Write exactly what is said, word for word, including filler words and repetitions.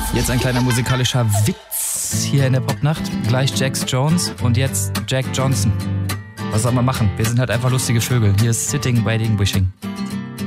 Jetzt ein kleiner musikalischer Witz hier in der Popnacht. Gleich Jax Jones und jetzt Jack Johnson. Was soll man machen? Wir sind halt einfach lustige Vögel. Hier ist Sitting, Waiting, Wishing.